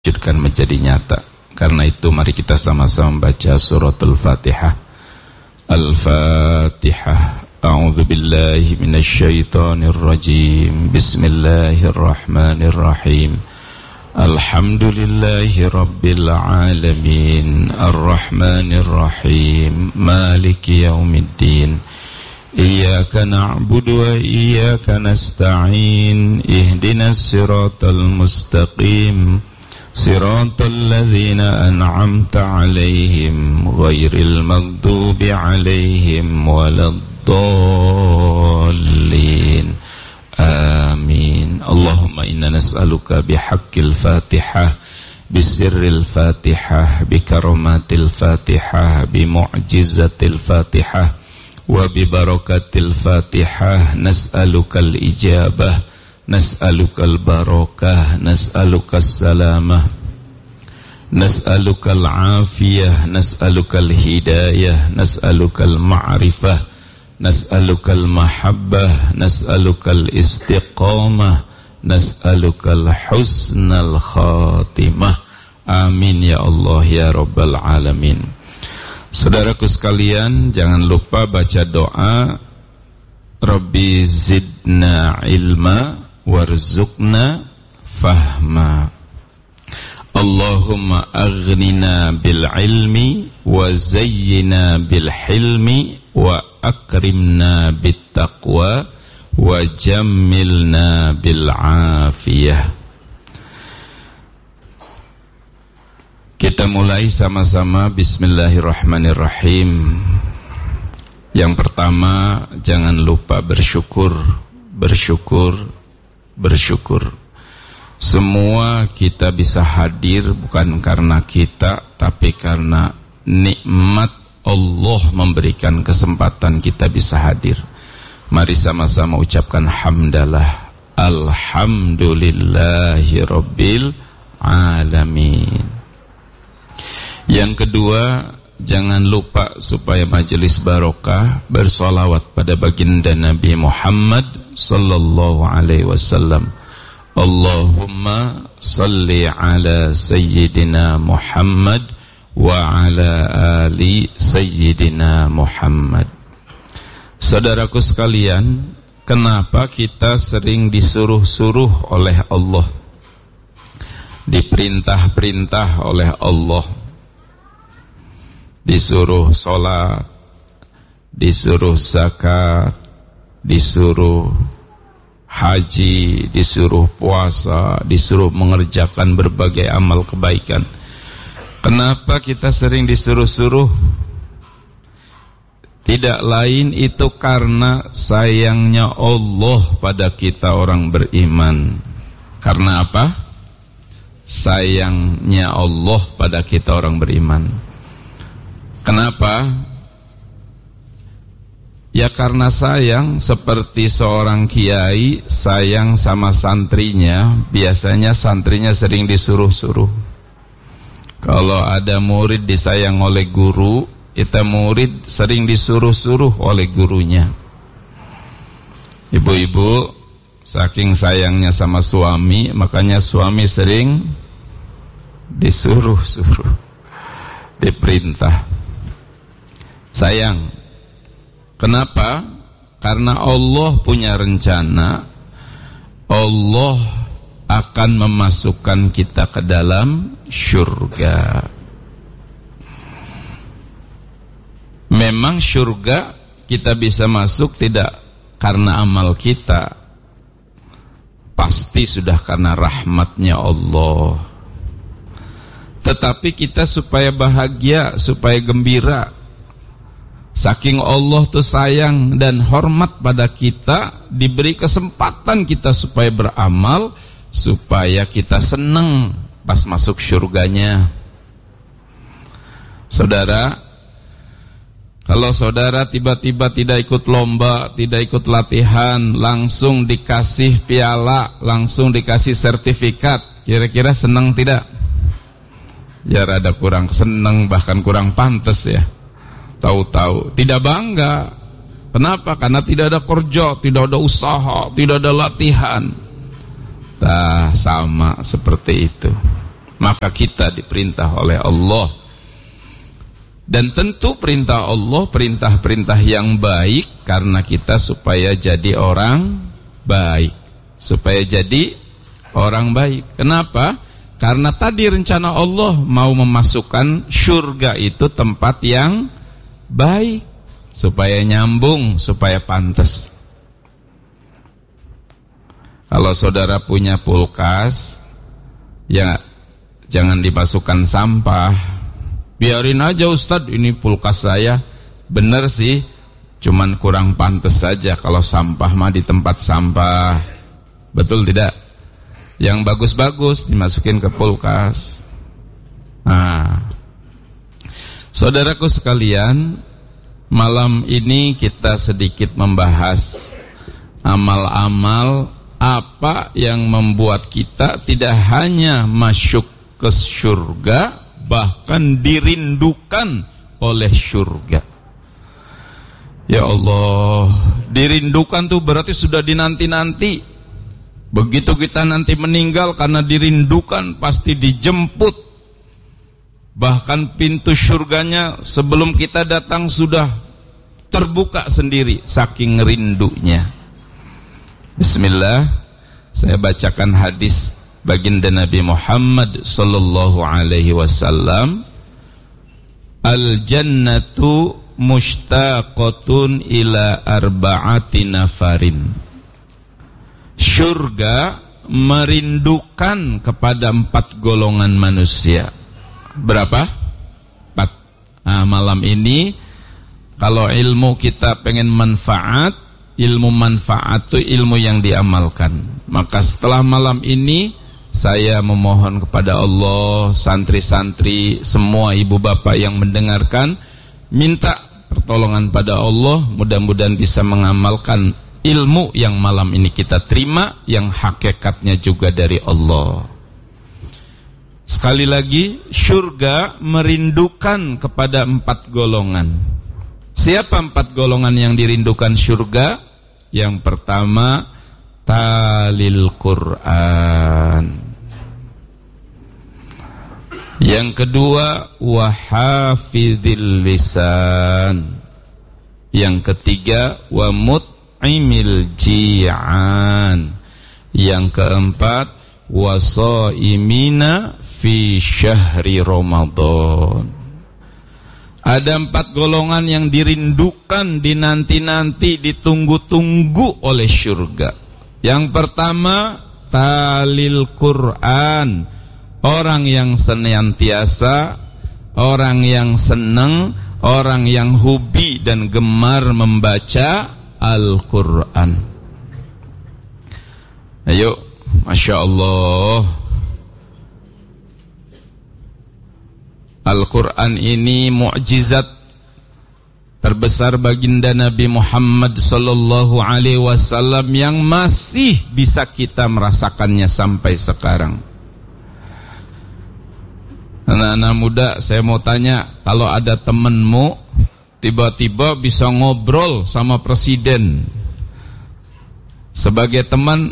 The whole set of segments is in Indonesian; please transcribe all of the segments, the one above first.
wujudkan menjadi nyata. Karena itu mari kita sama-sama membaca suratul Fatihah. Al-Fatihah. A'udzu billahi minasyaitonir rajim. Bismillahirrahmanirrahim. Alhamdulillahi rabbil alamin. Arrahmanir rahim. Maliki yaumiddin. Iyyaka na'budu wa iyyaka nasta'in. Ihdinas siratal mustaqim. Siratal ladzina an'amta 'alaihim ghairil maghdubi 'alaihim waladdallin. Amin. Allahumma inna nas'aluka bihaqqil Fatihah, bisirril Fatihah, bikaramatil Fatihah, bimu'jizatil Fatihah, wa bibarakatil Fatihah. Nas'alukal ijabah, nas'alukal barakah, nas'alukal salamah, nas'alukal afiyah, nas'alukal hidayah, nas'alukal ma'rifah, nas'alukal mahabbah, nas'alukal istiqamah, nas'alukal husnal khatimah. Amin ya Allah ya Rabbal alamin. Saudaraku sekalian, jangan lupa baca doa Rabbi zidna ilma warzuqna fahma. Allahumma aghnina bil ilmi wa zayyina bil hilmi wa akrimna bit taqwa wa jammilna bil afiyah. Kita mulai sama-sama. Bismillahirrahmanirrahim. Yang pertama, jangan lupa bersyukur. Semua kita bisa hadir bukan karena kita, tapi karena nikmat Allah memberikan kesempatan kita bisa hadir. Mari sama-sama ucapkan hamdalah. Alhamdulillahi rabbil alamin. Yang kedua, jangan lupa supaya majelis barokah bersolawat pada baginda Nabi Muhammad sallallahu alaihi wasallam. Allahumma salli ala sayyidina Muhammad wa ala ali sayyidina Muhammad. Saudaraku sekalian, kenapa kita sering disuruh-suruh oleh Allah, diperintah-perintah oleh Allah, disuruh sholat, disuruh zakat, disuruh haji, disuruh puasa, disuruh mengerjakan berbagai amal kebaikan. Kenapa kita sering disuruh-suruh? Tidak lain itu karena sayangnya Allah pada kita orang beriman. Karena apa? Sayangnya Allah pada kita orang beriman. Kenapa? Ya karena sayang, seperti seorang kiai sayang sama santrinya, biasanya santrinya sering disuruh-suruh. Kalau ada murid disayang oleh guru, itu murid sering disuruh-suruh oleh gurunya. Ibu-ibu saking sayangnya sama suami, makanya suami sering disuruh-suruh, diperintah. Sayang. Kenapa? Karena Allah punya rencana. Allah akan memasukkan kita ke dalam syurga. Memang syurga kita bisa masuk tidak karena amal kita, pasti sudah karena rahmatnya Allah. Tetapi kita supaya bahagia, supaya gembira, saking Allah tuh sayang dan hormat pada kita, diberi kesempatan kita supaya beramal, supaya kita senang pas masuk syurganya. Saudara, kalau saudara tiba-tiba tidak ikut lomba, tidak ikut latihan, langsung dikasih piala, langsung dikasih sertifikat, kira-kira senang tidak? Ya rada kurang senang, bahkan kurang pantas ya. Tahu-tahu tidak bangga. Kenapa? Karena tidak ada kerja, tidak ada usaha, tidak ada latihan. Sama seperti itu. Maka kita diperintah oleh Allah. Dan tentu perintah Allah, perintah-perintah yang baik, karena kita supaya jadi orang baik. Supaya jadi orang baik. Kenapa? Karena tadi rencana Allah mau memasukkan surga itu tempat yang baik. Supaya nyambung, supaya pantas. Kalau saudara punya kulkas, ya jangan dimasukkan sampah. Biarin aja Ustadz, ini kulkas saya. Bener sih, cuman kurang pantas saja kalau sampah mah di tempat sampah. Betul tidak? Yang bagus-bagus dimasukin ke kulkas. Nah, saudaraku sekalian, malam ini kita sedikit membahas amal-amal apa yang membuat kita tidak hanya masuk ke surga, bahkan dirindukan oleh surga. Ya Allah, dirindukan tuh berarti sudah dinanti-nanti. Begitu kita nanti meninggal, karena dirindukan pasti dijemput. Bahkan pintu surganya sebelum kita datang sudah terbuka sendiri, saking rindunya. Bismillah, saya bacakan hadis baginda Nabi Muhammad sallallahu alaihi wasallam. Al-jannatu mushtaqatun ila arba'ati nafarin. Surga merindukan kepada 4 golongan manusia. Berapa? 4. Nah, malam ini kalau ilmu kita pengen manfaat, ilmu manfaat itu ilmu yang diamalkan. Maka setelah malam ini saya memohon kepada Allah, santri-santri, semua ibu bapak yang mendengarkan, minta pertolongan pada Allah, mudah-mudahan bisa mengamalkan ilmu yang malam ini kita terima, yang hakikatnya juga dari Allah. Sekali lagi, surga merindukan kepada 4 golongan. Siapa 4 golongan yang dirindukan surga? Yang pertama, talil Quran. Yang kedua, wahafidhil lisan. Yang ketiga, wa mut'imil ji'an. Yang keempat, wasaimina fi syahri Ramadan. Ada 4 golongan yang dirindukan, dinanti-nanti, ditunggu-tunggu oleh surga. Yang pertama, talil Quran. Orang yang senantiasa, orang yang senang, orang yang hobi dan gemar membaca Al-Quran. Ayo, Masya Allah. Al-Quran ini mukjizat terbesar baginda Nabi Muhammad sallallahu alaihi wasallam yang masih bisa kita merasakannya sampai sekarang. Anak-anak muda, saya mau tanya, kalau ada temenmu tiba-tiba bisa ngobrol sama presiden, sebagai teman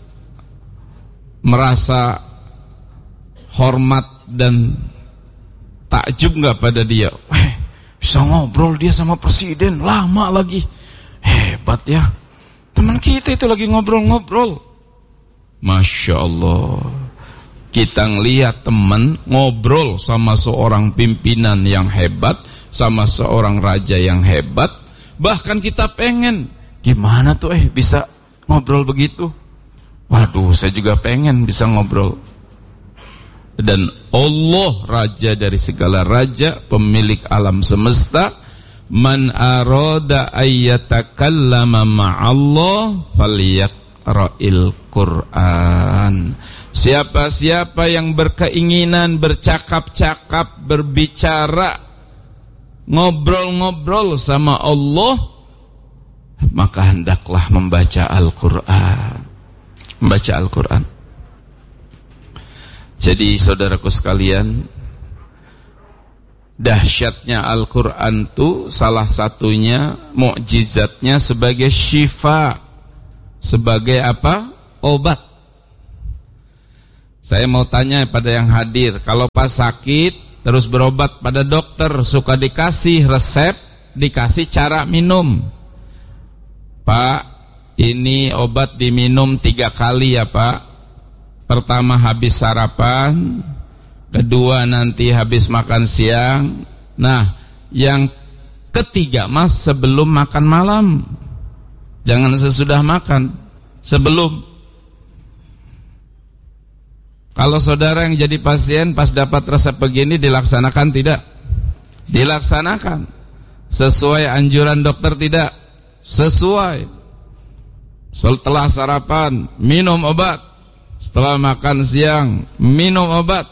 merasa hormat dan takjub nggak pada dia? Bisa ngobrol dia sama presiden, lama lagi, hebat ya, teman kita itu lagi ngobrol-ngobrol. Masya Allah, kita ngelihat teman ngobrol sama seorang pimpinan yang hebat, sama seorang raja yang hebat, bahkan kita pengen, gimana tuh bisa ngobrol begitu? Waduh, saya juga pengen bisa ngobrol. Dan Allah, raja dari segala raja, pemilik alam semesta, man arada ayyatakallama ma'allah falyaqra'il Qur'an. Siapa-siapa yang berkeinginan bercakap-cakap, berbicara, ngobrol-ngobrol sama Allah, maka hendaklah membaca Al-Quran. Membaca Al-Quran. Jadi saudaraku sekalian, dahsyatnya Al-Quran itu salah satunya mukjizatnya sebagai syifa, sebagai apa? Obat. Saya mau tanya pada yang hadir, kalau pas sakit terus berobat pada dokter, suka dikasih resep, dikasih cara minum. Pak, ini obat diminum 3 kali ya Pak. Pertama habis sarapan, kedua nanti habis makan siang. Nah, yang ketiga mas sebelum makan malam. Jangan sesudah makan, sebelum. Kalau saudara yang jadi pasien pas dapat resep begini dilaksanakan tidak? Dilaksanakan. Sesuai anjuran dokter tidak? Sesuai. Setelah sarapan minum obat, setelah makan siang minum obat,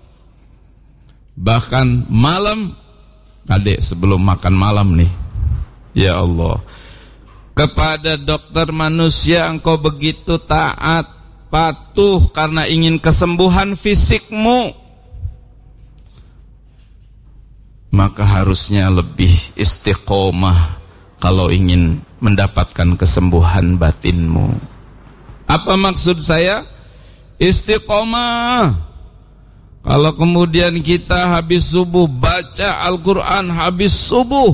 bahkan malam, adik sebelum makan malam nih. Ya Allah, kepada dokter manusia engkau begitu taat, patuh karena ingin kesembuhan fisikmu, maka harusnya lebih istiqomah kalau ingin mendapatkan kesembuhan batinmu. Apa maksud saya? Istiqomah. Kalau kemudian kita habis subuh baca Al-Quran habis subuh,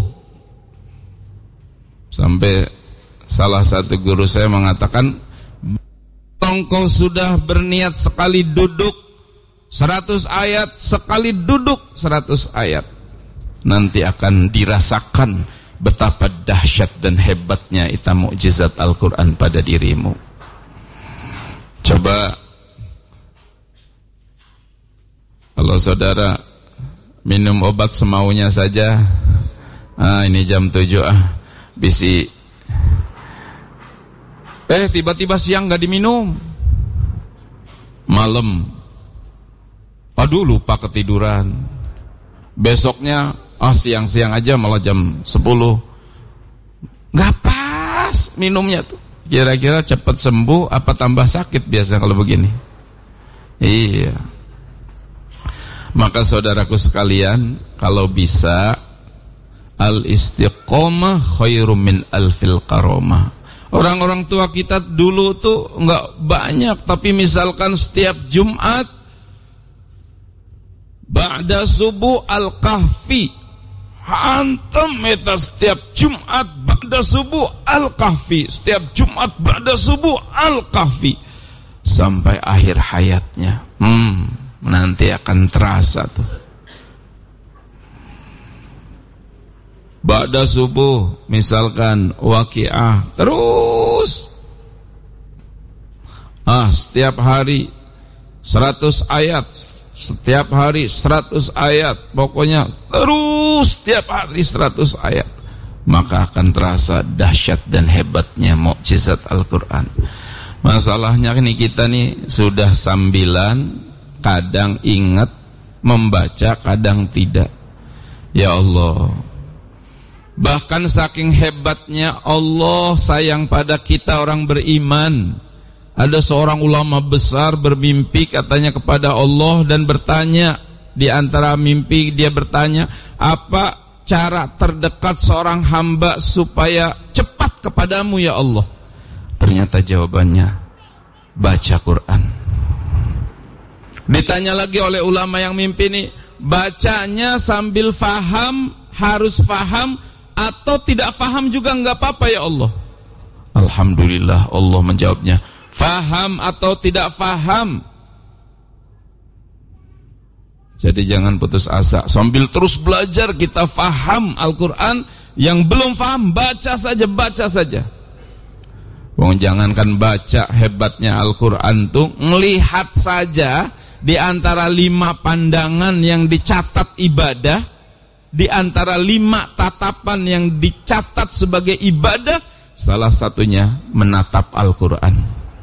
sampai salah satu guru saya mengatakan, engkau sudah berniat sekali duduk 100 ayat, sekali duduk 100 ayat, nanti akan dirasakan betapa dahsyat dan hebatnya itu mukjizat Al-Quran pada dirimu. Coba kalau saudara minum obat semaunya saja, ini jam 7 bisi, tiba-tiba siang gak diminum, malam aduh lupa ketiduran, besoknya siang-siang aja malah jam 10, gak pas minumnya tuh. Kira-kira cepat sembuh apa tambah sakit biasa kalau begini? Iya. Maka saudaraku sekalian, kalau bisa al-istiqomah khairum min alfil karamah. Orang-orang tua kita dulu tuh enggak banyak, tapi misalkan setiap Jumat ba'da subuh al-kahfi, antum meta setiap Jumat ba'da subuh al-kahfi, setiap Jumat ba'da subuh al-kahfi sampai akhir hayatnya. Nanti akan terasa tuh. Ba'da subuh misalkan waqiah terus, setiap hari 100 ayat, setiap hari 100 ayat, pokoknya terus setiap hari 100 ayat, maka akan terasa dahsyat dan hebatnya mukjizat Al-Quran. Masalahnya nih, kita nih sudah sambilan, kadang ingat membaca, kadang tidak. Ya Allah, bahkan saking hebatnya Allah sayang pada kita orang beriman. Ada seorang ulama besar bermimpi katanya kepada Allah dan bertanya, di antara mimpi dia bertanya, apa cara terdekat seorang hamba supaya cepat kepadamu ya Allah? Ternyata jawabannya, baca Quran. Ditanya lagi oleh ulama yang mimpi ini, bacanya sambil faham, harus faham, atau tidak faham juga enggak apa-apa ya Allah? Alhamdulillah, Allah menjawabnya, faham atau tidak faham. Jadi jangan putus asa, sambil terus belajar kita faham Al-Quran. Yang belum faham, baca saja, baca saja. Jangankan baca, hebatnya Al-Quran tuh melihat saja. Di antara 5 pandangan yang dicatat ibadah, di antara 5 tatapan yang dicatat sebagai ibadah, salah satunya menatap Al-Quran.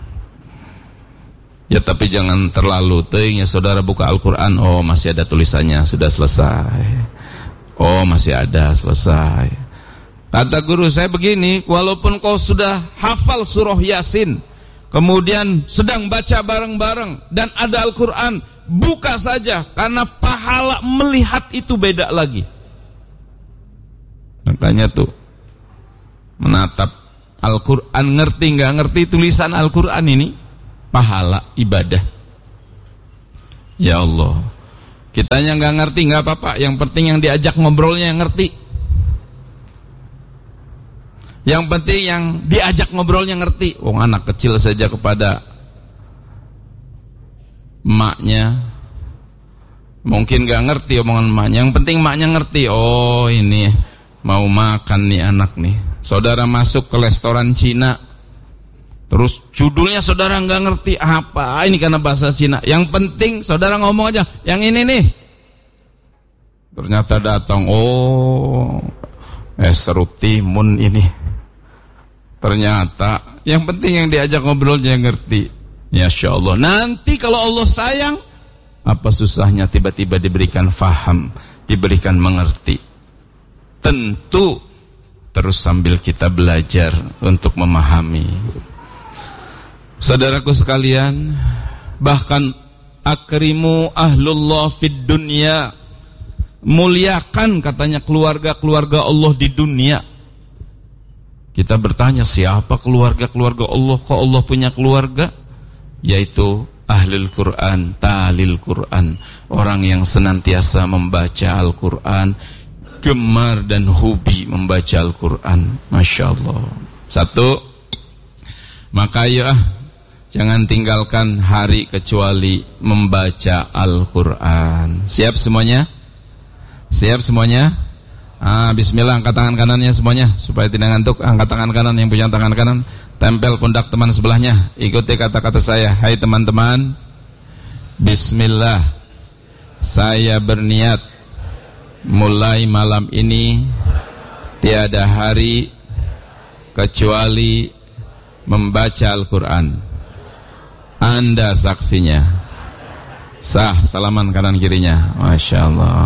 Ya tapi jangan terlalu teuing ya saudara, buka Al-Quran, oh masih ada tulisannya, sudah selesai. Oh masih ada, selesai. Kata guru saya begini, walaupun kau sudah hafal surah Yasin, kemudian sedang baca bareng-bareng dan ada Al-Quran, buka saja, karena pahala melihat itu beda lagi. Makanya tuh menatap Al-Quran, ngerti nggak ngerti tulisan Al-Quran ini, pahala ibadah. Ya Allah, kitanya nggak ngerti nggak apa-apa, yang penting yang diajak ngobrolnya yang ngerti. Yang penting yang diajak ngobrolnya ngerti. Wong anak kecil saja kepada emaknya mungkin nggak ngerti omongan emaknya, yang penting emaknya ngerti. Oh, ini mau makan nih anak nih. Saudara masuk ke restoran Cina, terus judulnya saudara nggak ngerti apa ini karena bahasa Cina. Yang penting saudara ngomong aja, yang ini nih. Ternyata datang, oh serut timun ini. Ternyata yang penting yang diajak ngobrolnya ngerti. Masya Allah. Nanti kalau Allah sayang, apa susahnya tiba-tiba diberikan faham, diberikan mengerti. Tentu terus sambil kita belajar untuk memahami. Saudaraku sekalian, bahkan akrimu ahlullah fid dunya, muliakan katanya keluarga-keluarga Allah di dunia. Kita bertanya, siapa keluarga-keluarga Allah? Kok Allah punya keluarga? Yaitu ahlul Quran, ta'lil Quran, orang yang senantiasa membaca Al-Quran, gemar dan hobi membaca Al-Quran. Masya Allah. Satu, maka ya jangan tinggalkan hari kecuali membaca Al-Quran. Siap semuanya? Siap semuanya? Bismillah, angkat tangan kanannya semuanya supaya tidak ngantuk. Angkat tangan kanan, yang punya tangan kanan tempel pundak teman sebelahnya. Ikuti kata-kata saya. Hai teman-teman, Bismillah, saya berniat mulai malam ini tiada hari kecuali membaca Al-Quran. Anda saksinya. Sah, salaman kanan kirinya. Masya Allah.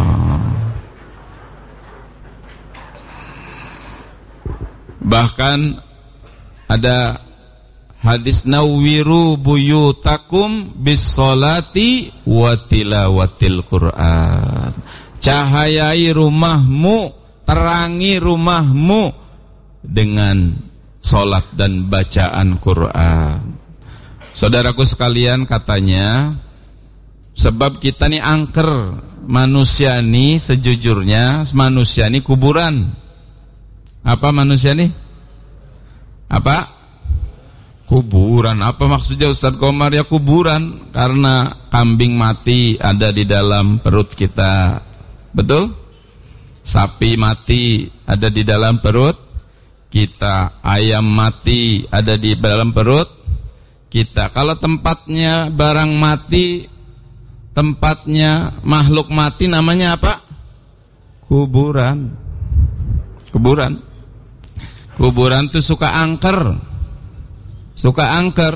Bahkan ada hadis, nawwiru buyutakum bis-sholati wa tilawatil Qur'an. Cahayai rumahmu, terangi rumahmu dengan sholat dan bacaan Quran. Saudaraku sekalian, katanya sebab kita nih angker, manusia nih sejujurnya, manusia nih kuburan. Apa manusia nih? Apa? Kuburan. Apa maksudnya Ustaz Komar? Ya kuburan, karena kambing mati ada di dalam perut kita. Betul? Sapi mati ada di dalam perut kita. Ayam mati ada di dalam perut kita. Kalau tempatnya barang mati, tempatnya makhluk mati, namanya apa? Kuburan. Kuburan. Kuburan itu suka angker. Suka angker.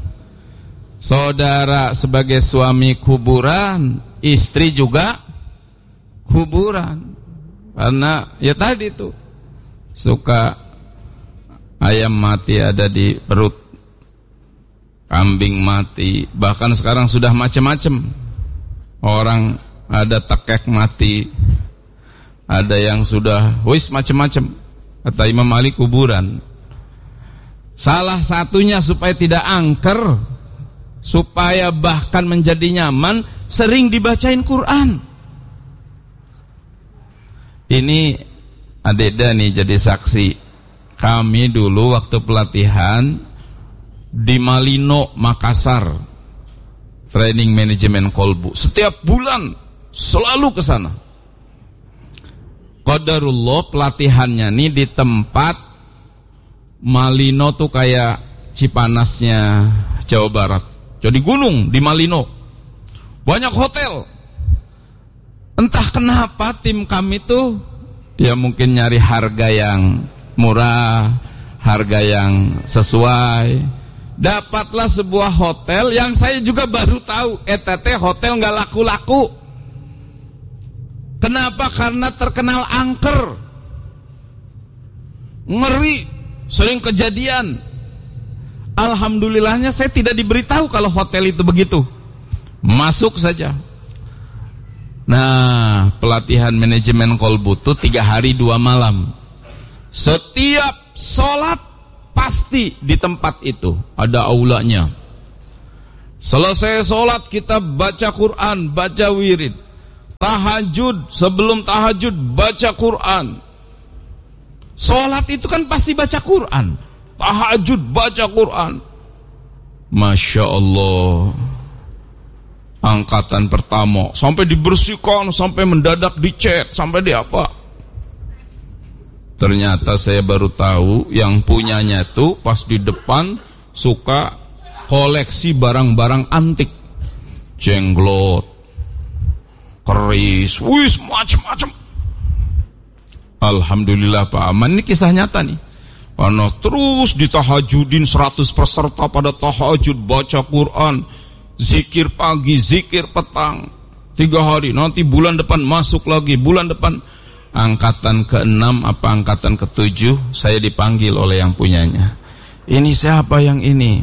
Saudara sebagai suami kuburan, istri juga kuburan. Karena ya tadi tuh, suka ayam mati ada di perut, kambing mati, bahkan sekarang sudah macam-macam. Orang ada tekek mati, ada yang sudah macam-macam. Kata Imam Ali, kuburan. Salah satunya supaya tidak angker, supaya bahkan menjadi nyaman, sering dibacain Quran. Ini Adeda nih jadi saksi. Kami dulu waktu pelatihan di Malino, Makassar, training manajemen kolbu, setiap bulan selalu ke sana. Qadarullah, pelatihannya nih di tempat Malino tuh kayak Cipanasnya Jawa Barat. Jadi gunung di Malino, banyak hotel. Entah kenapa tim kami tuh ya mungkin nyari harga yang murah, harga yang sesuai. Dapatlah sebuah hotel yang saya juga baru tahu, hotel nggak laku-laku. Kenapa? Karena terkenal angker, ngeri, sering kejadian. Alhamdulillahnya saya tidak diberitahu kalau hotel itu begitu. Masuk saja. Nah, pelatihan manajemen kolbu itu 3 hari 2 malam. Setiap sholat pasti di tempat itu ada aulanya. Selesai sholat kita baca Quran, baca wirid. Tahajud, sebelum tahajud baca Quran. Sholat itu kan pasti baca Quran. Tahajud baca Quran. Masya Allah. Angkatan pertama sampai dibersihkan, sampai mendadak dicet, sampai di apa. Ternyata saya baru tahu yang punyanya tuh pas di depan suka koleksi barang-barang antik. Jenglot, keris, wis macam-macam. Alhamdulillah Pak Aman, ini kisah nyata nih. Karena terus ditahajudin 100 peserta pada tahajud, baca Quran, zikir pagi, zikir petang, 3 hari. Nanti bulan depan masuk lagi, bulan depan angkatan ke-6 apa angkatan ke-7 saya dipanggil oleh yang punyanya. Ini siapa yang ini?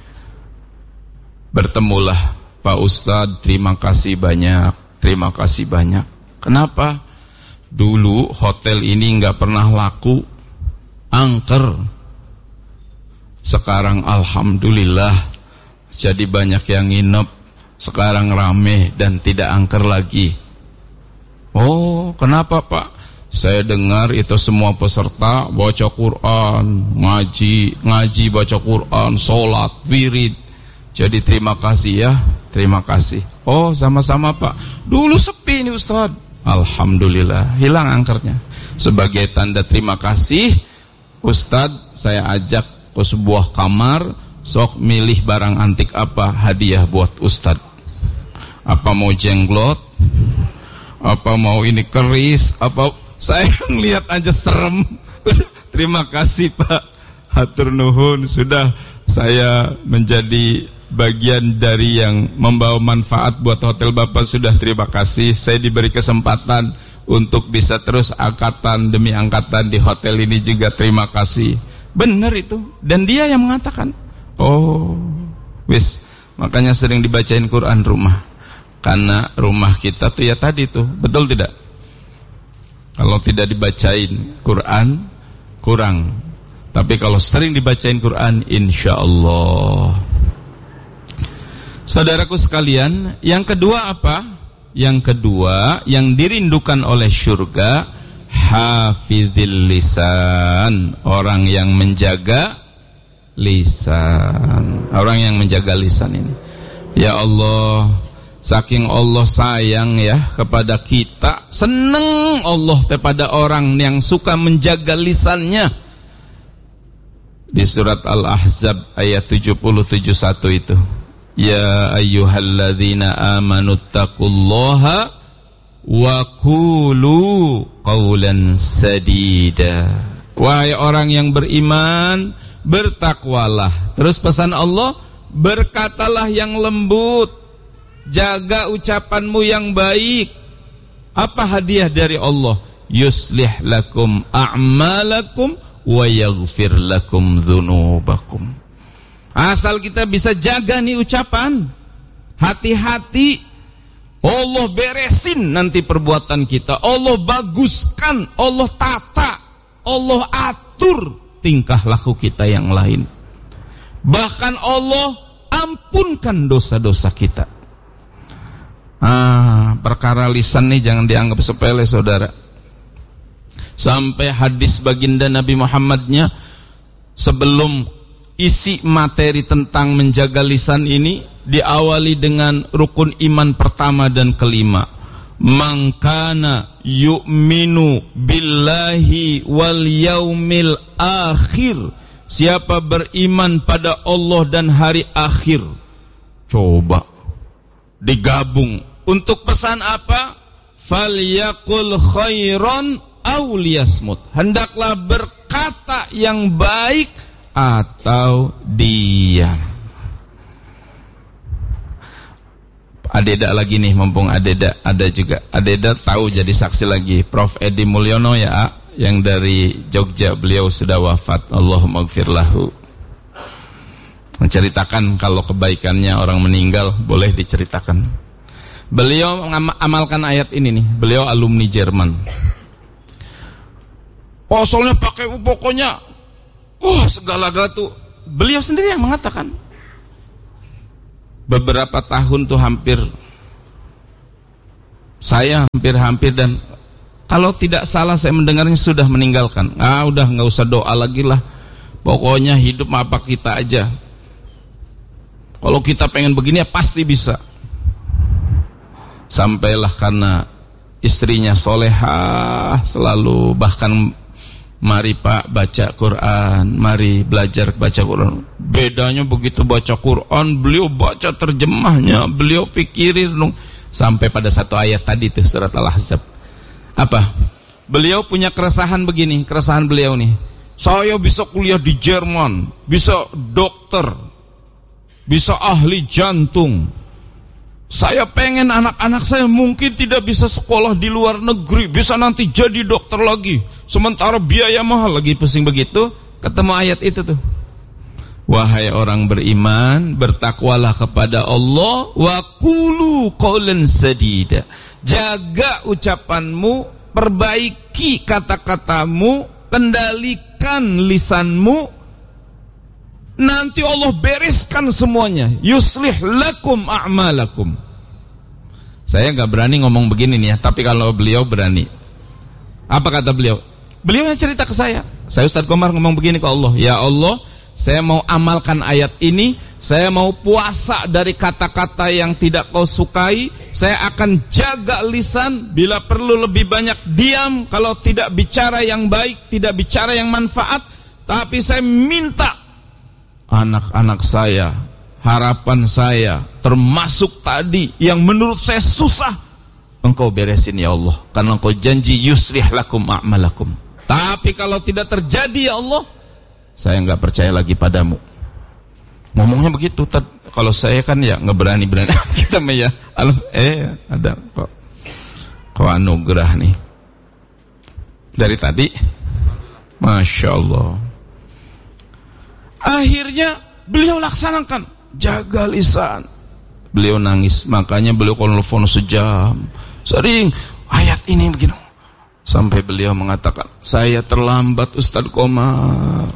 Bertemulah, Pak Ustadz, terima kasih banyak, terima kasih banyak. Kenapa? Dulu hotel ini nggak pernah laku, angker. Sekarang alhamdulillah jadi banyak yang nginep. Sekarang rame dan tidak angker lagi. Oh, kenapa Pak? Saya dengar itu semua peserta baca Quran, ngaji baca Quran, sholat, wirid. Jadi terima kasih ya, terima kasih. Oh, sama-sama Pak. Dulu sepi nih Ustadz. Alhamdulillah, hilang angkernya. Sebagai tanda terima kasih, Ustadz saya ajak ke sebuah kamar, sok milih barang antik apa hadiah buat Ustadz. Apa mau jenglot? Apa mau ini keris? Apa? Saya ngeliat aja serem. Terima kasih Pak, hatur nuhun. Sudah saya menjadi bagian dari yang membawa manfaat buat hotel Bapak. Sudah terima kasih. Saya diberi kesempatan untuk bisa terus angkatan demi angkatan di hotel ini juga terima kasih. Benar itu. Dan dia yang mengatakan, oh wis, makanya sering dibacain Quran rumah. Karena rumah kita tuh ya tadi tuh, betul tidak? Kalau tidak dibacain Quran kurang. Tapi kalau sering dibacain Quran, insya Allah. Saudaraku sekalian, yang kedua apa? Yang kedua, yang dirindukan oleh surga, hafizil lisan, orang yang menjaga lisan. Orang yang menjaga lisan ini. Ya Allah, saking Allah sayang ya kepada kita, seneng Allah kepada orang yang suka menjaga lisannya. Di surat Al-Ahzab ayat 77:1 itu, ya ayyuhalladzina amanu taqullaha wa qulu qawlan sadida. Wahai orang yang beriman, bertakwalah. Terus pesan Allah, berkatalah yang lembut, jaga ucapanmu yang baik. Apa hadiah dari Allah? Yuslih lakum a'malakum wa yaghfir lakum dzunubakum. Asal kita bisa jaga nih ucapan, hati-hati, Allah beresin nanti perbuatan kita. Allah baguskan, Allah tata, Allah atur tingkah laku kita yang lain. Bahkan Allah ampunkan dosa-dosa kita. Perkara lisan nih jangan dianggap sepele saudara. Sampai hadis baginda Nabi Muhammadnya, sebelum isi materi tentang menjaga lisan ini diawali dengan rukun iman pertama dan kelima. Man kana yu'minu billahi wal yaumil akhir, siapa beriman pada Allah dan hari akhir. Coba digabung untuk pesan apa? Falyaqul khairan aw liyasmut, hendaklah berkata yang baik atau diam. Adeda lagi nih, mumpung Adeda ada juga. Adeda tahu jadi saksi lagi. Prof Edi Mulyono ya, yang dari Jogja, beliau sudah wafat. Allahumma gfir lahu. Menceritakan kalau kebaikannya orang meninggal boleh diceritakan. Beliau mengamalkan ayat ini nih. Beliau alumni Jerman. Soalnya pakai pokoknya segala-gala tuh. Beliau sendiri yang mengatakan. beberapa tahun tuh hampir dan kalau tidak salah saya mendengarnya sudah meninggalkan. Udah nggak usah doa lagi lah. Pokoknya hidup apa kita aja. Kalau kita pengen begini ya pasti bisa. Sampailah karena istrinya solehah selalu, bahkan mari Pak baca Quran, mari belajar baca Quran. Bedanya begitu baca Quran, beliau baca terjemahnya, beliau pikirin sampai pada satu ayat tadi tuh surat Al-Ahzab. Apa? Beliau punya keresahan begini, keresahan beliau nih. Saya bisa kuliah di Jerman, bisa dokter, bisa ahli jantung. Saya pengen anak-anak saya mungkin tidak bisa sekolah di luar negeri, bisa nanti jadi dokter lagi. Sementara biaya mahal, lagi pusing begitu, ketemu ayat itu tuh. Wahai orang beriman, bertakwalah kepada Allah, wa qulu qawlan sadida. Jaga ucapanmu, perbaiki kata-katamu, kendalikan lisanmu. Nanti Allah bereskan semuanya. Yuslih lakum a'malakum. Saya nggak berani ngomong begini nih ya, tapi kalau beliau berani. Apa kata beliau? Beliau yang cerita ke saya. Saya Ustadz Komar ngomong begini ke Allah. Ya Allah, saya mau amalkan ayat ini. Saya mau puasa dari kata-kata yang tidak kau sukai. Saya akan jaga lisan. Bila perlu lebih banyak diam. Kalau tidak bicara yang baik, tidak bicara yang manfaat. Tapi saya minta anak-anak saya, harapan saya, termasuk tadi yang menurut saya susah, Engkau beresin ya Allah, karena Engkau janji yuslih lakum a'malakum. Tapi kalau tidak terjadi ya Allah, saya nggak percaya lagi padamu. Ngomongnya begitu. Kalau saya kan ya nggak berani kita mah ya. Ada kok anugerah nih dari tadi, Masya Allah. Akhirnya beliau laksanakan, jaga lisan. Beliau nangis, makanya beliau kalau telepon sejam, sering ayat ini begini. Sampai beliau mengatakan, saya terlambat Ustadz Komar.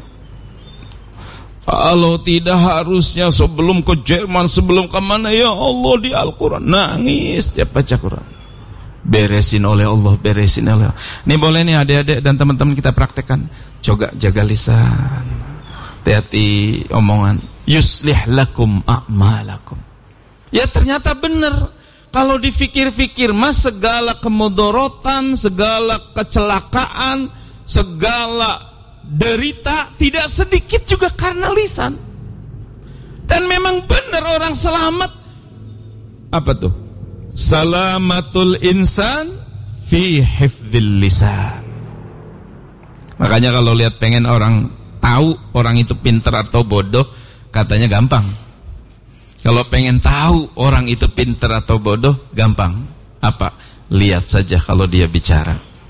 Kalau tidak harusnya sebelum ke Jerman, sebelum kemana, ya Allah di Al-Quran. Nangis tiap baca Quran. Beresin oleh Allah, beresin oleh Allah. Ini boleh nih adik-adik dan teman-teman kita praktekkan. Coba jaga lisan. Hati-hati omongan. Yuslih lakum a'malakum. Ya ternyata benar. Kalau dipikir-pikir mas, segala kemudorotan, segala kecelakaan, segala derita tidak sedikit juga karena lisan. Dan memang benar orang selamat. Apa tuh? Salamatul insan fi hifdzil lisan. Makanya kalau lihat pengen orang tahu orang itu pintar atau bodoh, katanya gampang. Kalau pengen tahu orang itu pintar atau bodoh, gampang. Apa? Lihat saja kalau dia bicara.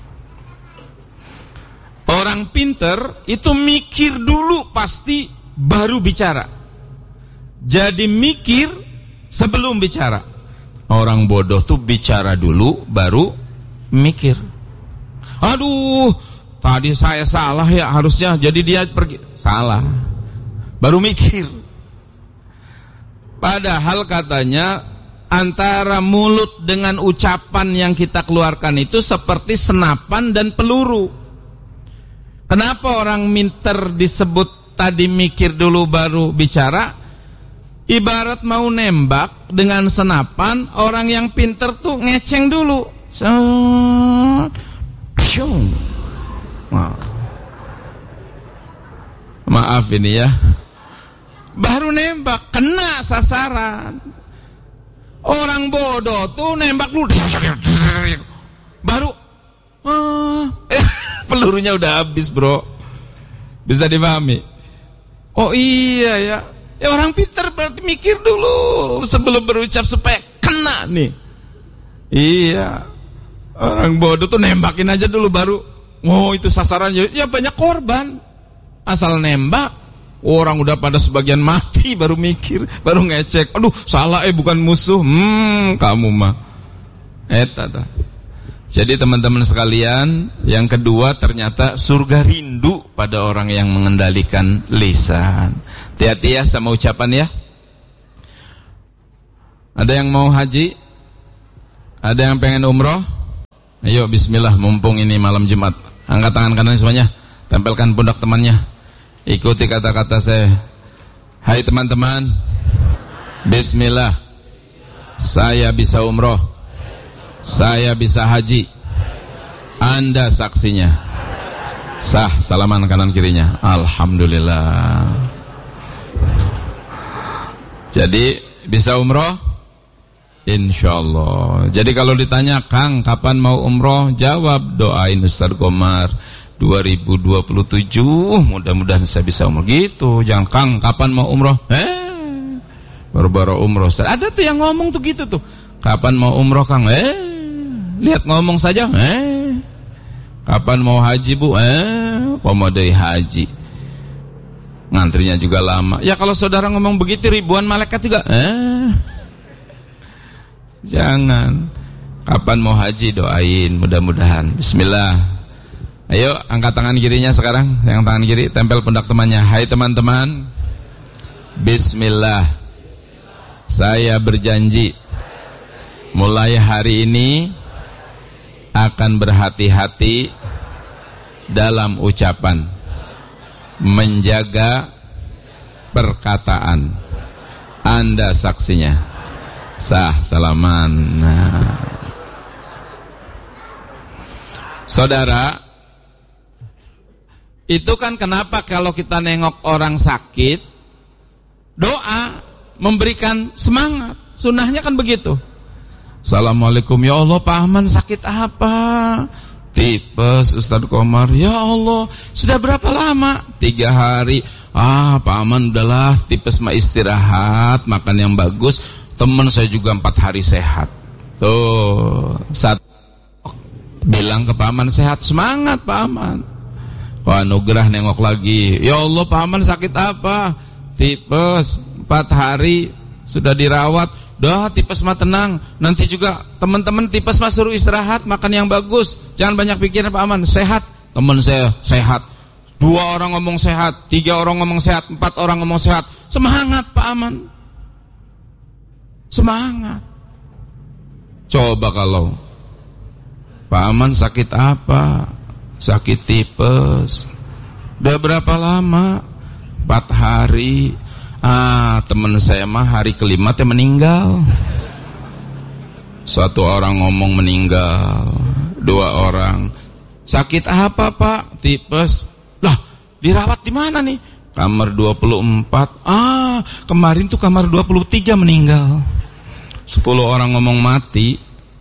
Orang pintar itu mikir dulu pasti baru bicara. Jadi mikir sebelum bicara. Orang bodoh tuh bicara dulu baru mikir. Aduh, tadi saya salah ya, harusnya jadi dia pergi. Salah. Baru mikir. Padahal katanya antara mulut dengan ucapan yang kita keluarkan itu seperti senapan dan peluru. Kenapa orang pinter disebut tadi mikir dulu baru bicara? Ibarat mau nembak dengan senapan, orang yang pinter tuh ngeceng dulu. Maaf ini ya, baru nembak, kena sasaran. Orang bodoh tuh nembak dulu, baru pelurunya udah habis bro. Bisa dipahami? Oh iya ya. Ya orang pintar berarti mikir dulu sebelum berucap supaya kena nih. Iya. Orang bodoh tuh nembakin aja dulu baru, oh itu sasarannya. Ya banyak korban. Asal nembak, orang udah pada sebagian mati baru mikir, baru ngecek. Aduh, salah bukan musuh. Kamu mah. Eta. Jadi teman-teman sekalian, yang kedua ternyata surga rindu pada orang yang mengendalikan lisan. Hati-hati ya sama ucapan ya. Ada yang mau haji? Ada yang pengen umroh? Ayo bismillah, mumpung ini malam Jumat. Angkat tangan kanan semuanya, tempelkan pundak temannya. Ikuti kata-kata saya. Hai teman-teman, bismillah, saya bisa umroh, saya bisa haji. Anda saksinya. Sah, salaman kanan kirinya. Alhamdulillah. Jadi bisa umroh? Insyaallah. Jadi kalau ditanya, Kang kapan mau umroh? Jawab, doain Ustaz Komar 2027 mudah-mudahan saya bisa umroh. Gitu. Jangan, Kang kapan mau umroh? Baru-baru umroh Ustaz. Ada tuh yang ngomong tuh gitu tuh. Kapan mau umroh Kang? Lihat ngomong saja. Kapan mau haji Bu? Komodai haji. Ngantrinya juga lama. Ya kalau saudara ngomong begitu ribuan malaikat juga. Jangan. Kapan mau haji doain mudah-mudahan. Bismillah. Ayo angkat tangan kirinya sekarang. Yang tangan kiri tempel pundak temannya. Hai teman-teman, bismillah, saya berjanji mulai hari ini akan berhati-hati dalam ucapan, menjaga perkataan. Anda saksinya. Sah, salaman. Nah. Saudara, itu kan kenapa kalau kita nengok orang sakit, doa, memberikan semangat. Sunnahnya kan begitu. Assalamualaikum, ya Allah Pak Aman sakit apa? Tipes Ustaz Komar. Ya Allah, sudah berapa lama? 3 hari. Pak Aman udahlah, tipes mah istirahat, makan yang bagus. Teman saya juga 4 hari sehat. Tuh, saat bilang ke Pak Aman sehat, semangat Pak Aman. Wah, anugerah nengok lagi. Ya Allah Pak Aman sakit apa? Tipes, 4 hari sudah dirawat. Dah tipes mah tenang. Nanti juga teman-teman tipes mah suruh istirahat, makan yang bagus. Jangan banyak pikiran Pak Aman, sehat. Teman saya sehat. 2 orang ngomong sehat, 3 orang ngomong sehat, 4 orang ngomong sehat. Semangat Pak Aman. Semangat. Coba kalau Pak Aman sakit apa? Sakit tipes. Udah berapa lama? 4 hari. Teman saya mah hari kelima teh meninggal. 1 orang ngomong meninggal. 2 orang. Sakit apa Pak? Tipes. Lah, dirawat di mana nih? Kamar 24. Kemarin tuh kamar 23 meninggal. 10 orang ngomong mati.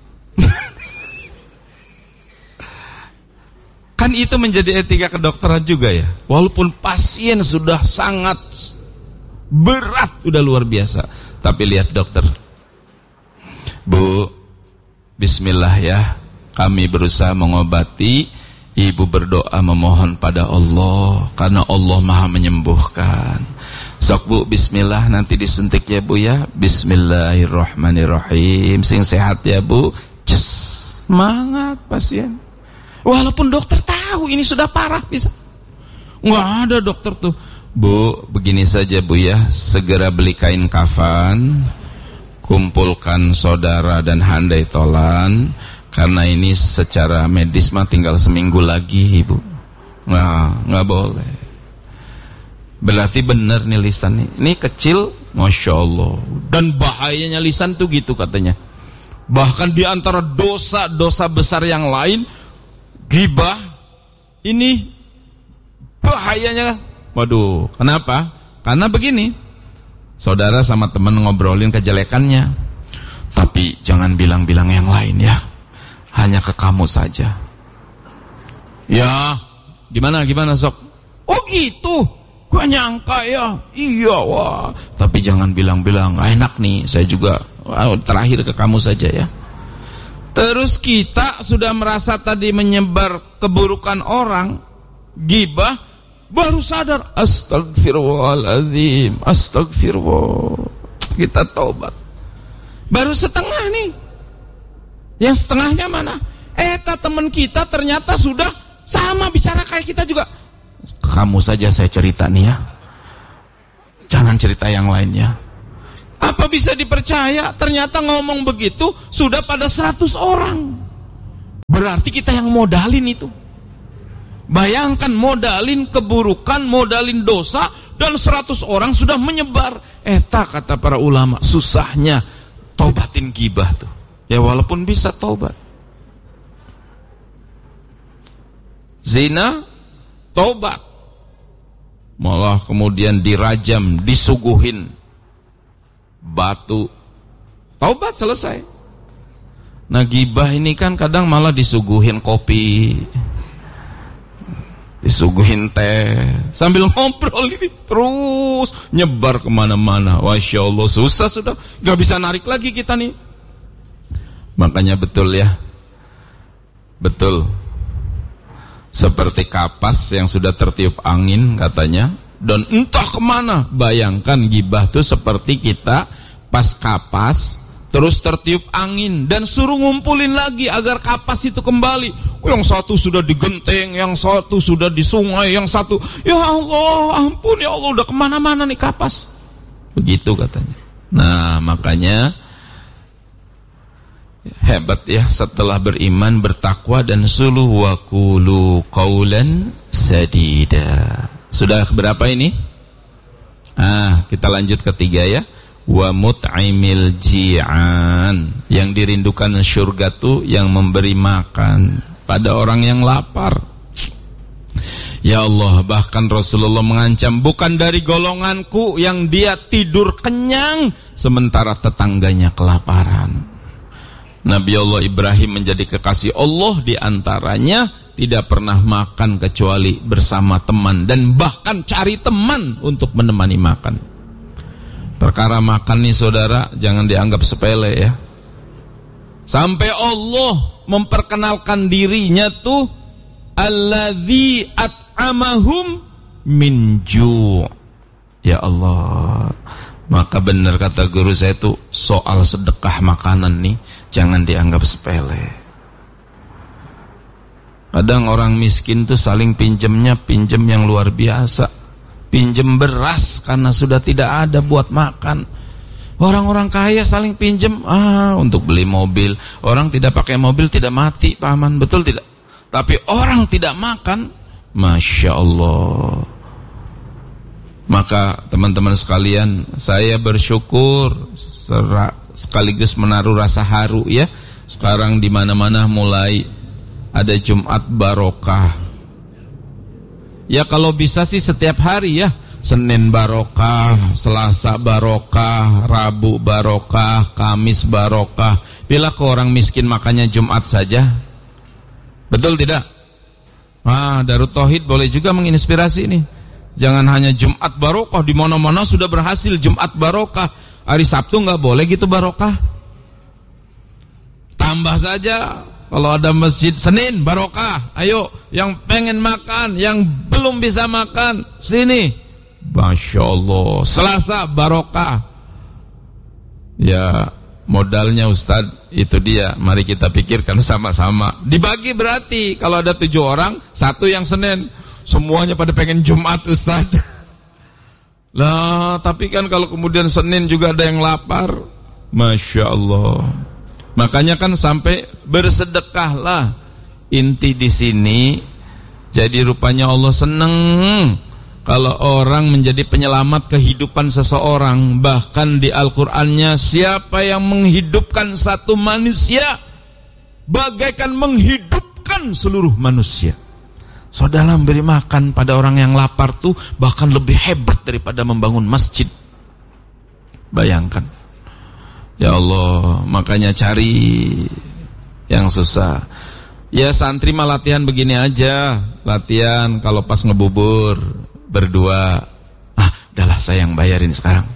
Kan itu menjadi etika kedokteran juga ya. Walaupun pasien sudah sangat berat, udah luar biasa, tapi lihat dokter. Bu, bismillah ya. Kami berusaha mengobati. Ibu berdoa memohon pada Allah, karena Allah maha menyembuhkan. Sok Bu, bismillah, nanti disuntik ya Bu ya. Bismillahirrahmanirrahim. Sing sehat ya Bu. Semangat pasien. Walaupun dokter tahu ini sudah parah bisa. Nggak ada dokter tuh. Bu, begini saja Bu ya. Segera beli kain kafan, kumpulkan saudara dan handai tolan. Karena ini secara medis mah tinggal seminggu lagi Ibu. Nggak boleh. Berarti benar nih lisan nih. Ini kecil, Masya Allah. Dan bahayanya lisan tuh gitu katanya. Bahkan di antara dosa-dosa besar yang lain, ghibah, ini bahayanya. Waduh, kenapa? Karena begini, saudara sama teman ngobrolin kejelekannya, tapi jangan bilang-bilang yang lain ya. Hanya ke kamu saja. Ya, gimana sok? Oh gitu, gua nyangka ya. Iya, wah. Tapi jangan bilang-bilang, enak nih, saya juga terakhir ke kamu saja ya. Terus kita sudah merasa tadi menyebar keburukan orang, ghibah, baru sadar, astagfirullahaladzim, astagfirullah. Kita taubat. Baru setengah nih. Yang setengahnya mana? Teman kita ternyata sudah sama bicara kayak kita juga. Kamu saja saya cerita nih ya. Jangan cerita yang lainnya. Apa bisa dipercaya? Ternyata ngomong begitu sudah pada 100 orang. Berarti kita yang modalin itu. Bayangkan modalin keburukan, modalin dosa, dan 100 orang sudah menyebar. Eta kata para ulama, susahnya tobatin gibah tuh. Ya walaupun bisa tobat. Zina, tobat. Malah kemudian dirajam, disuguhin batu. Taubat selesai. Nah gibah ini kan kadang malah disuguhin kopi, disuguhin teh, sambil ngobrol ini terus nyebar kemana-mana. Masya Allah, susah sudah, gak bisa narik lagi kita nih. Makanya betul ya, betul. Seperti kapas yang sudah tertiup angin katanya, dan entah kemana. Bayangkan gibah itu seperti kita pas kapas terus tertiup angin dan suruh ngumpulin lagi agar kapas itu kembali. Yang satu sudah di genteng, yang satu sudah di sungai, yang satu, ya Allah, ampun ya Allah, udah kemana-mana nih kapas. Begitu katanya. Nah makanya hebat ya, setelah beriman, bertakwa dan suluh wa qulu qaulan sadida. Sudah berapa ini? Kita lanjut ketiga ya. Wa mut'imil ji'an, yang dirindukan surga tuh yang memberi makan pada orang yang lapar. Ya Allah, bahkan Rasulullah mengancam, bukan dari golonganku yang dia tidur kenyang sementara tetangganya kelaparan. Nabi Allah Ibrahim menjadi kekasih Allah, diantaranya tidak pernah makan kecuali bersama teman, dan bahkan cari teman untuk menemani makan. Perkara makan nih saudara, jangan dianggap sepele ya. Sampai Allah memperkenalkan dirinya tuh alladzi at'amahum min ju'. Ya Allah, maka benar kata guru saya tuh, soal sedekah makanan nih jangan dianggap sepele. Kadang orang miskin tuh saling pinjemnya pinjem yang luar biasa. Pinjem beras karena sudah tidak ada buat makan. Orang-orang kaya saling pinjem untuk beli mobil. Orang tidak pakai mobil tidak mati, paman, betul tidak? Tapi orang tidak makan, Masya Allah. Maka teman-teman sekalian, saya bersyukur sekaligus menaruh rasa haru ya. Sekarang di mana-mana mulai ada Jumat barokah. Ya kalau bisa sih setiap hari ya. Senin barokah, Selasa barokah, Rabu barokah, Kamis barokah. Bila ke orang miskin makannya Jumat saja. Betul tidak? Darut Tauhid boleh juga menginspirasi nih. Jangan hanya Jumat barokah, di mana-mana sudah berhasil Jumat barokah. Hari Sabtu nggak boleh gitu barokah. Tambah saja. Kalau ada masjid Senin barokah, ayo yang pengen makan, yang belum bisa makan, sini. Masya Allah. Selasa barokah. Ya modalnya Ustadz itu dia. Mari kita pikirkan sama-sama. Dibagi berarti kalau ada 7 orang, 1 yang Senin. Semuanya pada pengen Jumat Ustadz. Lah tapi kan kalau kemudian Senin juga ada yang lapar. Masya Allah. Makanya kan sampai bersedekahlah. Inti di sini, jadi rupanya Allah senang kalau orang menjadi penyelamat kehidupan seseorang. Bahkan di Al-Qur'annya, siapa yang menghidupkan satu manusia bagaikan menghidupkan seluruh manusia. Saudara, memberi makan pada orang yang lapar tuh bahkan lebih hebat daripada membangun masjid. Bayangkan. Ya Allah, makanya cari yang susah. Ya santri mah latihan begini aja. Latihan kalau pas ngebubur berdua. Udahlah saya yang bayarin sekarang.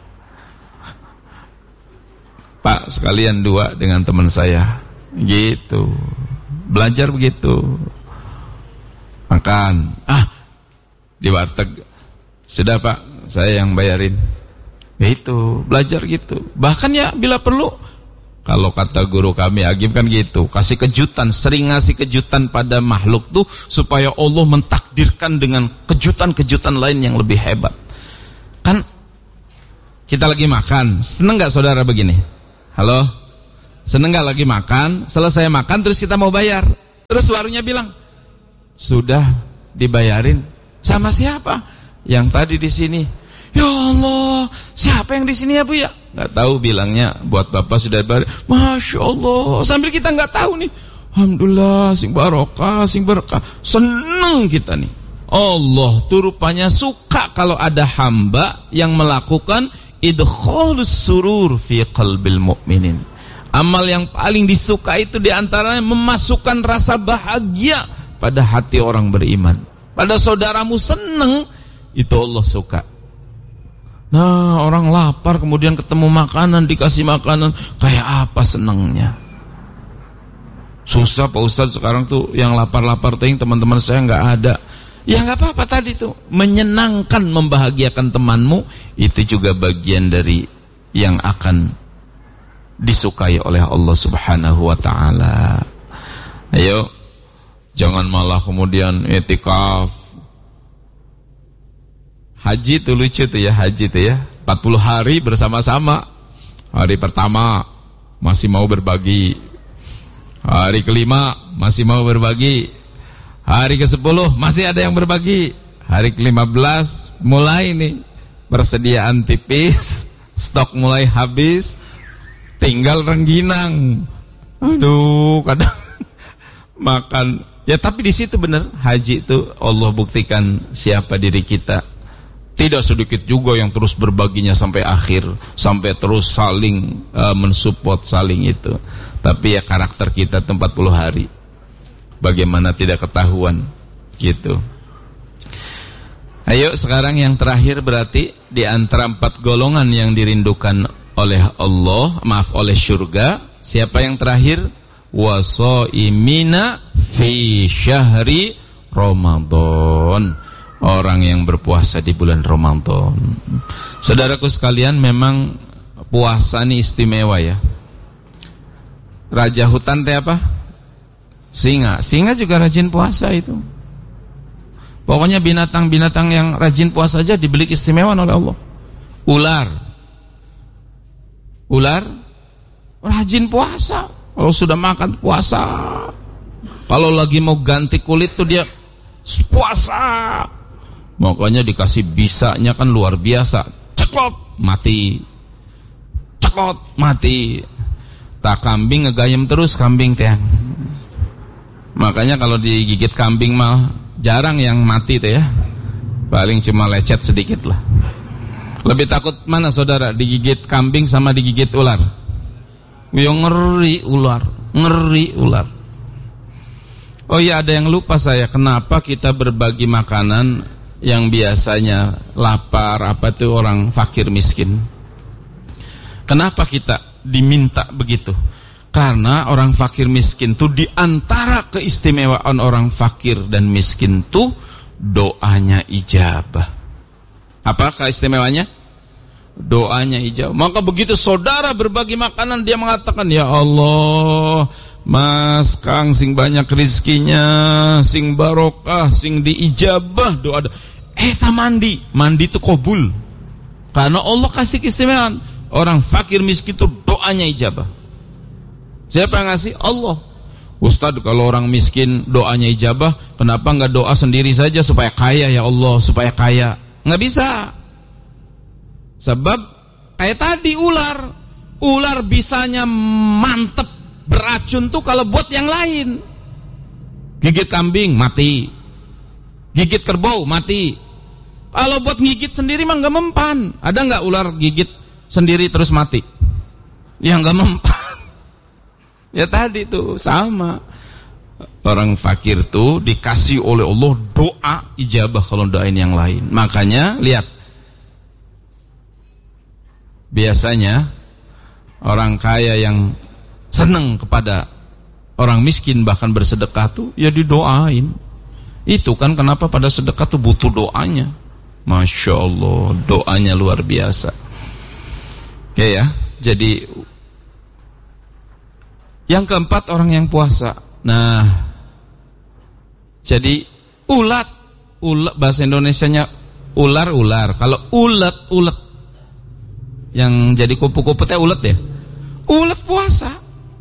Pak sekalian 2 dengan teman saya. Gitu. Belajar begitu. Makan. Di warteg. Sudah Pak, saya yang bayarin. Itu belajar gitu. Bahkan ya bila perlu, kalau kata guru kami Agim kan gitu, kasih kejutan, sering ngasih kejutan pada makhluk tuh supaya Allah mentakdirkan dengan kejutan-kejutan lain yang lebih hebat. Kan Kita lagi makan, seneng gak saudara begini? Halo? Seneng gak lagi makan, selesai makan terus kita mau bayar. Terus warungnya bilang, sudah dibayarin. Sama siapa? Yang tadi di sini. Ya Allah, siapa yang di sini ya Bu ya? Gak tahu, bilangnya buat bapak sudah dibayar. Masya Allah, sambil kita gak tahu nih. Alhamdulillah, sing barokah, sing berkah. Seneng kita nih. Allah tuh rupanya suka kalau ada hamba yang melakukan idkhalus surur fi qalbil mu'minin. Amal yang paling disuka itu diantaranya memasukkan rasa bahagia pada hati orang beriman. Pada saudaramu seneng, itu Allah suka. Nah, orang lapar kemudian ketemu makanan, dikasih makanan, kayak apa senengnya. Susah Pak Ustadz sekarang tuh yang lapar-lapar ting, teman-teman saya nggak ada. Ya nggak apa-apa tadi tuh, menyenangkan, membahagiakan temanmu, itu juga bagian dari yang akan disukai oleh Allah Subhanahu wa taala. Ayo, jangan malah kemudian i'tikaf. Haji tuh lucu tuh ya, haji tuh ya, 40 hari bersama-sama. Hari pertama masih mau berbagi. Hari kelima masih mau berbagi. Hari ke-10 masih ada yang berbagi. Hari ke-15 mulai nih persediaan tipis, stok mulai habis, tinggal rengginang. Aduh, kadang makan. Ya tapi di situ benar, haji itu Allah buktikan siapa diri kita. Tidak sedikit juga yang terus berbaginya sampai akhir, sampai terus saling mensupport, saling itu. Tapi ya karakter kita 40 hari. Bagaimana tidak ketahuan gitu. Ayo sekarang yang terakhir berarti di antara 4 golongan yang dirindukan oleh Allah, oleh surga, siapa yang terakhir? Wasaimina fi syahri Ramadan. Orang yang berpuasa di bulan Ramadan. Saudaraku sekalian, memang puasa ini istimewa ya. Raja hutan teh apa? Singa juga rajin puasa itu. Pokoknya binatang-binatang yang rajin puasa aja diberi keistimewaan oleh Allah. Ular rajin puasa. Kalau sudah makan puasa. Kalau lagi mau ganti kulit tuh dia puasa. Makanya dikasih bisanya kan luar biasa. Ceklot mati. Tak kambing ngegayem terus kambing teh. Makanya kalau digigit kambing mah jarang yang mati tuh ya. Paling cuma lecet sedikit lah. Lebih takut mana saudara, digigit kambing sama digigit ular? Yang ngeri ular. Oh iya, ada yang lupa saya, kenapa kita berbagi makanan yang biasanya lapar, apa tuh orang fakir miskin? Kenapa kita diminta begitu? Karena orang fakir miskin tuh diantara keistimewaan orang fakir dan miskin tuh doanya ijabah. Apa keistimewaannya? Doanya ijabah. Maka begitu saudara berbagi makanan, dia mengatakan, ya Allah, Mas Kang sing banyak rizkinya, sing barokah, sing diijabah doa. Mandi itu kabul. Karena Allah kasih keistimewaan. Orang fakir miskin itu doanya ijabah. Siapa yang ngasih? Allah. Ustadz, kalau orang miskin doanya ijabah, kenapa enggak doa sendiri saja supaya kaya ya Allah, supaya kaya? Enggak bisa. Sebab kayak tadi ular bisanya mantep beracun tuh kalau buat yang lain. Gigit kambing mati, gigit kerbau mati. Kalau buat gigit sendiri mah nggak mempan. Ada nggak ular gigit sendiri terus mati? Ya nggak mempan. Ya tadi tuh sama. Orang fakir tuh dikasih oleh Allah doa ijabah kalau doain yang lain. Makanya lihat, biasanya orang kaya yang seneng kepada orang miskin bahkan bersedekah tuh ya didoain. Itu kan kenapa pada sedekah tuh butuh doanya. Masya Allah, doanya luar biasa. Ya, jadi yang keempat orang yang puasa. Nah, jadi ulat bahasa Indonesianya ular. Kalau ulet Yang jadi kupu-kupu teh ulet ya? Ulet puasa.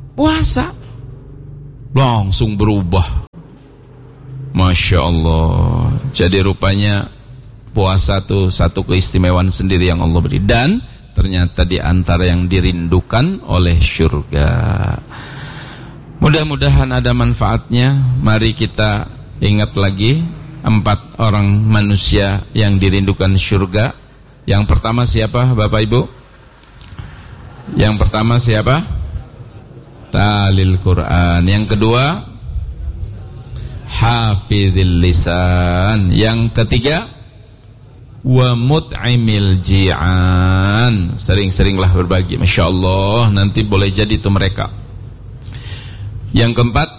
Langsung berubah. Masya Allah. Jadi rupanya puasa tuh satu keistimewaan sendiri yang Allah beri. Dan ternyata di antara yang dirindukan oleh surga. Mudah-mudahan ada manfaatnya. Mari kita ingat lagi 4 orang manusia yang dirindukan surga. Yang pertama siapa Bapak Ibu? Yang pertama siapa? Talil Quran. Yang kedua, hafizil lisan. Yang ketiga, wa mut'imil ji'an. Sering-seringlah berbagi. Masya Allah, nanti boleh jadi itu mereka. Yang keempat,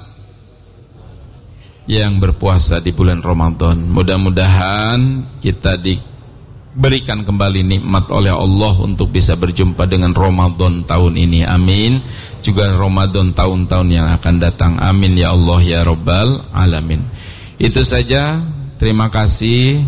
yang berpuasa di bulan Ramadan. Mudah-mudahan kita diberikan kembali nikmat oleh Allah untuk bisa berjumpa dengan Ramadan tahun ini. Amin. Juga Ramadan tahun-tahun yang akan datang. Amin ya Allah ya Rabbal Alamin. Itu saja. Terima kasih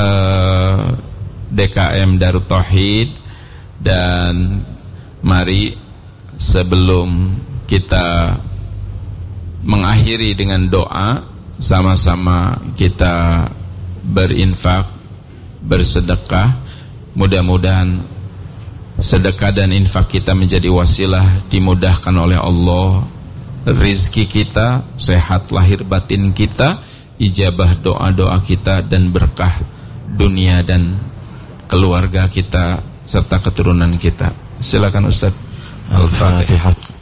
DKM Darut Tauhid. Dan mari sebelum kita mengakhiri dengan doa, sama-sama kita berinfak, bersedekah. Mudah-mudahan sedekah dan infak kita menjadi wasilah dimudahkan oleh Allah, rizki kita, sehat lahir batin kita, ijabah doa-doa kita, dan berkah dunia dan keluarga kita serta keturunan kita. Silakan Ustaz. Al-Fatihah.